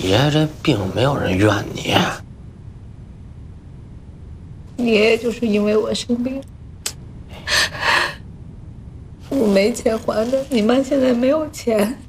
爷爷这病没有人怨你。 你爷爷就是因为我生病，我没钱还的，你妈现在没有钱。